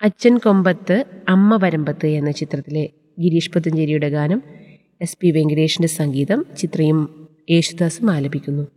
അച്ഛൻ കൊമ്പത്ത് അമ്മ വരമ്പത്ത് എന്ന ചിത്രത്തിലെ ഗിരീഷ് പുത്തഞ്ചേരിയുടെ ഗാനം എസ് പി വെങ്കടേഷിൻ്റെ സംഗീതം ചിത്രയും യേശുദാസും ആലപിക്കുന്നു.